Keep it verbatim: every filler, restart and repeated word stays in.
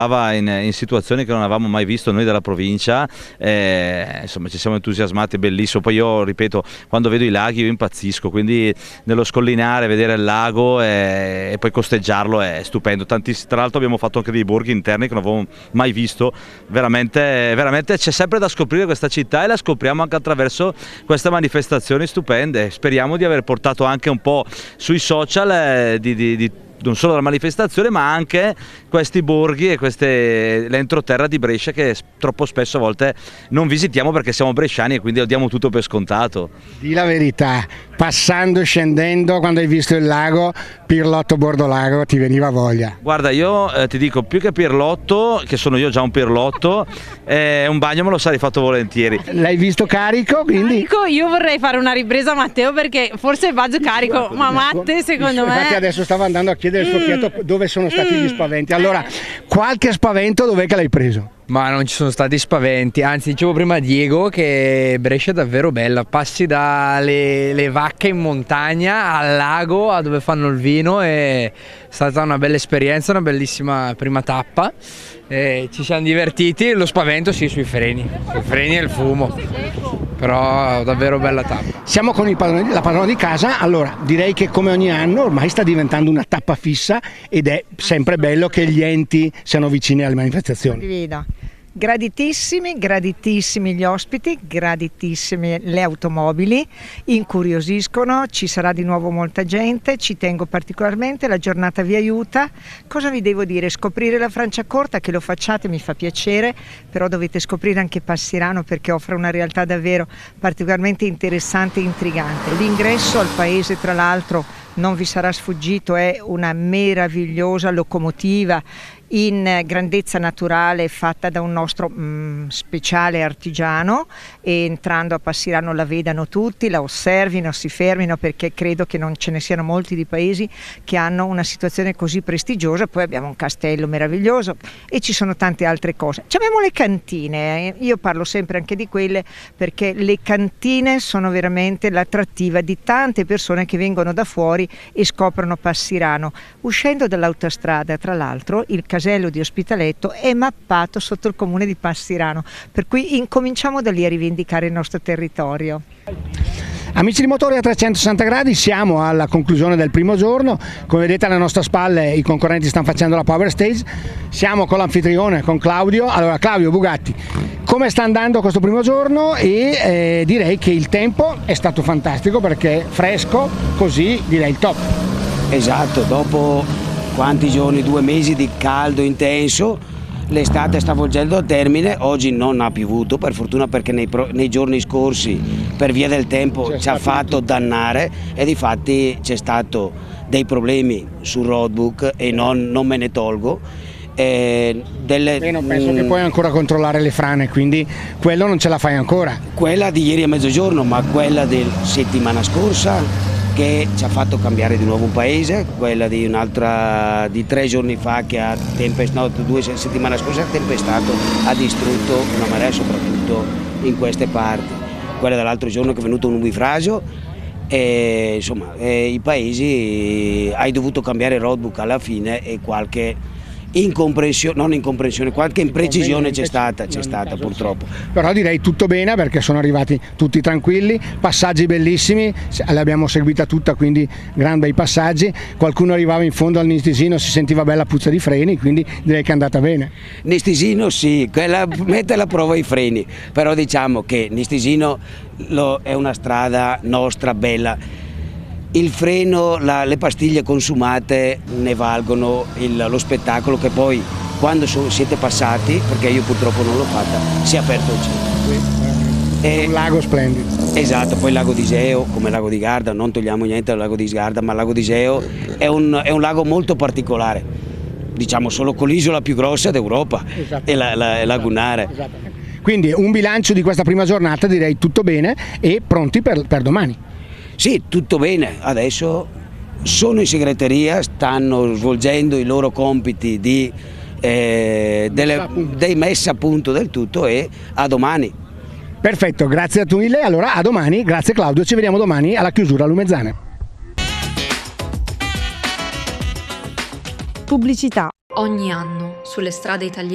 In, in situazioni che non avevamo mai visto noi della provincia, eh, insomma ci siamo entusiasmati, bellissimo. Poi io ripeto, quando vedo i laghi io impazzisco, quindi nello scollinare, vedere il lago e, e poi costeggiarlo è stupendo. Tantiss- tra l'altro abbiamo fatto anche dei borghi interni che non avevo mai visto, veramente, veramente c'è sempre da scoprire questa città e la scopriamo anche attraverso queste manifestazioni stupende. Speriamo di aver portato anche un po' sui social eh, di, di, di non solo la manifestazione ma anche questi borghi e queste l'entroterra di Brescia che troppo spesso a volte non visitiamo perché siamo bresciani e quindi lo diamo tutto per scontato. Di la verità, passando e scendendo, quando hai visto il lago, Pirlotto Bordolago, ti veniva voglia? Guarda, io eh, ti dico, più che Pirlotto, che sono io già un Pirlotto, eh, un bagno me lo sarei fatto volentieri. L'hai visto carico? Quindi? Carico, io vorrei fare una ripresa a Matteo perché forse vado carico, ma Matte secondo me... Infatti adesso stavo andando a chiedere al suo Pietro dove sono stati gli spaventi. Allora, qualche spavento dov'è che l'hai preso? Ma non ci sono stati spaventi, anzi dicevo prima a Diego che Brescia è davvero bella, passi dalle le vacche in montagna al lago a dove fanno il vino, è stata una bella esperienza, una bellissima prima tappa, e ci siamo divertiti, lo spavento sì sui freni, i freni e il fumo, però davvero bella tappa. Siamo con il padrone, la padrona di casa, allora direi che come ogni anno ormai sta diventando una tappa fissa ed è sempre bello che gli enti siano vicini alle manifestazioni. Condivido. Graditissimi, graditissimi gli ospiti, graditissime le automobili, incuriosiscono, ci sarà di nuovo molta gente, ci tengo particolarmente, la giornata vi aiuta. Cosa vi devo dire? Scoprire la Franciacorta, che lo facciate mi fa piacere, però dovete scoprire anche Passirano perché offre una realtà davvero particolarmente interessante e intrigante. L'ingresso al paese, tra l'altro, non vi sarà sfuggito, è una meravigliosa locomotiva in grandezza naturale fatta da un nostro mh, speciale artigiano, e entrando a Passirano la vedano tutti, la osservino, si fermino perché credo che non ce ne siano molti di paesi che hanno una situazione così prestigiosa. Poi abbiamo un castello meraviglioso e ci sono tante altre cose. Ci abbiamo le cantine, eh? Io parlo sempre anche di quelle perché le cantine sono veramente l'attrattiva di tante persone che vengono da fuori e scoprono Passirano. Uscendo dall'autostrada, tra l'altro, il casello di Ospitaletto è mappato sotto il comune di Passirano, per cui incominciamo da lì a rivendicare il nostro territorio. Amici di Motori a trecentosessanta gradi, siamo alla conclusione del primo giorno, come vedete alle nostre spalle i concorrenti stanno facendo la Power Stage, siamo con l'anfitrione, con Claudio. Allora Claudio Bugatti, come sta andando questo primo giorno? E eh, direi che il tempo è stato fantastico perché fresco, così direi il top. Esatto, dopo quanti giorni, due mesi di caldo intenso, l'estate sta volgendo a termine. Oggi non ha piovuto per fortuna perché nei, nei giorni scorsi per via del tempo ci ha fatto dannare e difatti c'è stato dei problemi sul roadbook e non, non me ne tolgo. Eh, delle, Beh, non penso mh, che puoi ancora controllare le frane, quindi quello non ce la fai ancora. Quella di ieri a mezzogiorno, ma quella della settimana scorsa che ci ha fatto cambiare di nuovo un paese, quella di un'altra di tre giorni fa che ha tempestato, no, due settimane scorse ha tempestato, ha distrutto una marea soprattutto in queste parti, quella dell'altro giorno che è venuto un nubifragio e insomma eh, i paesi hai dovuto cambiare il roadbook alla fine e qualche incomprensione, non incomprensione, qualche imprecisione c'è stata, c'è stata purtroppo. Però direi tutto bene perché sono arrivati tutti tranquilli, passaggi bellissimi, l'abbiamo seguita tutta, quindi gran bei passaggi, qualcuno arrivava in fondo al Nistisino, si sentiva bella puzza di freni, quindi direi che è andata bene. Nistisino sì, quella mette alla prova i freni, però diciamo che Nistisino lo, è una strada nostra bella. Il freno, la, le pastiglie consumate ne valgono il, lo spettacolo che poi quando so, siete passati, perché io purtroppo non l'ho fatta, si è aperto il cielo. È un lago splendido. Esatto, poi il lago di Iseo, come il lago di Garda, non togliamo niente dal lago di Garda, ma il lago di Iseo è un, è un lago molto particolare, diciamo solo con l'isola più grossa d'Europa, è la, la, lagunare. Quindi un bilancio di questa prima giornata, direi tutto bene e pronti per, per domani. Sì, tutto bene, adesso sono in segreteria, stanno svolgendo i loro compiti di eh, delle, dei messa a punto del tutto e a domani. Perfetto, grazie a tu mille, allora a domani, grazie Claudio, ci vediamo domani alla chiusura a Lumezzane. Pubblicità. Ogni anno sulle strade italiane